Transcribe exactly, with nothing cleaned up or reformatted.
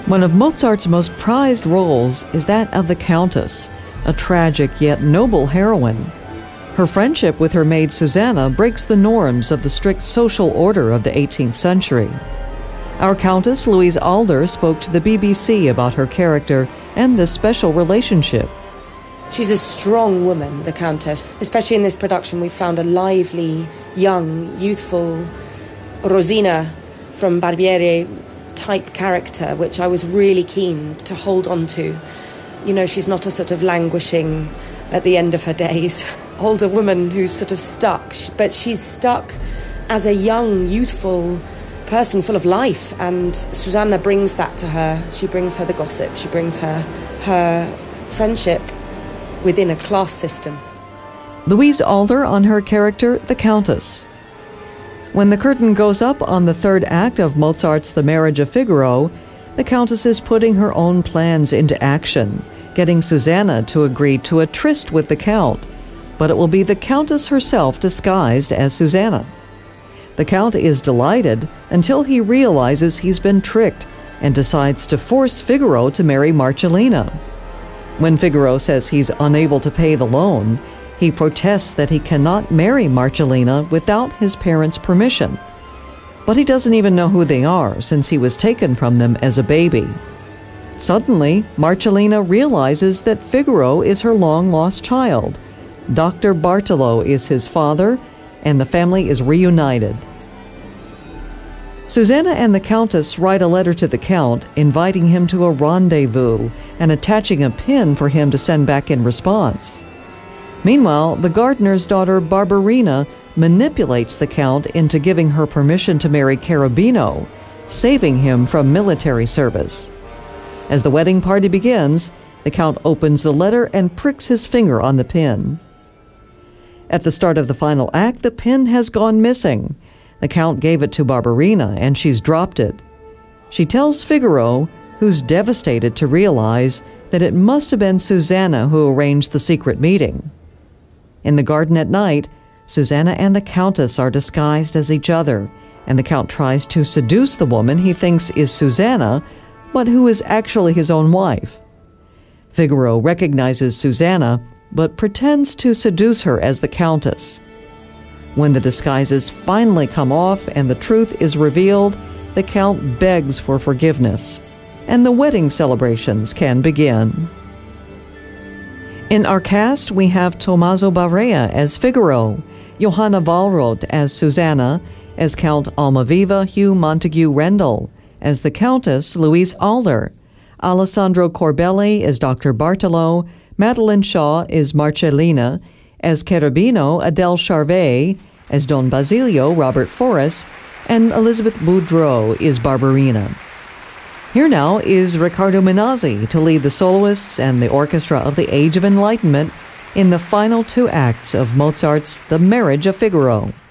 One of Mozart's most prized roles is that of the Countess, a tragic yet noble heroine. Her friendship with her maid Susanna breaks the norms of the strict social order of the eighteenth century. Our Countess, Louise Alder, spoke to the B B C about her character and this special relationship. She's a strong woman, the Countess. Especially in this production, we found a lively, young, youthful Rosina from Barbieri type character, which I was really keen to hold on to. You know, she's not a sort of languishing, at the end of her days, older woman who's sort of stuck, but she's stuck as a young, youthful person full of life, and Susanna brings that to her. She brings her the gossip, she brings her her friendship within a class system. Louise Alder on her character, the Countess. When the curtain goes up on the third act of Mozart's The Marriage of Figaro, the Countess is putting her own plans into action, getting Susanna to agree to a tryst with the Count, but it will be the Countess herself disguised as Susanna. The Count is delighted until he realizes he's been tricked and decides to force Figaro to marry Marcellina. When Figaro says he's unable to pay the loan, he protests that he cannot marry Marcellina without his parents' permission. But he doesn't even know who they are, since he was taken from them as a baby. Suddenly, Marcellina realizes that Figaro is her long-lost child. Doctor Bartolo is his father, and the family is reunited. Susanna and the Countess write a letter to the Count, inviting him to a rendezvous and attaching a pin for him to send back in response. Meanwhile, the gardener's daughter Barberina manipulates the Count into giving her permission to marry Cherubino, saving him from military service. As the wedding party begins, the Count opens the letter and pricks his finger on the pin. At the start of the final act, the pin has gone missing. The Count gave it to Barberina, and she's dropped it. She tells Figaro, who's devastated to realize that it must have been Susanna who arranged the secret meeting. In the garden at night, Susanna and the Countess are disguised as each other, and the Count tries to seduce the woman he thinks is Susanna, but who is actually his own wife. Figaro recognizes Susanna, but pretends to seduce her as the Countess. When the disguises finally come off and the truth is revealed, the Count begs for forgiveness, and the wedding celebrations can begin. In our cast, we have Tommaso Barea as Figaro, Johanna Wallroth as Susanna, as Count Almaviva Hugh Montague Rendell, as the Countess Louise Alder, Alessandro Corbelli as Doctor Bartolo, Madeline Shaw is Marcellina, as Cherubino Adele Charvet, as Don Basilio Robert Forrest, and Elizabeth Boudreau is Barberina. Here now is Riccardo Minazzi to lead the soloists and the orchestra of the Age of Enlightenment in the final two acts of Mozart's The Marriage of Figaro.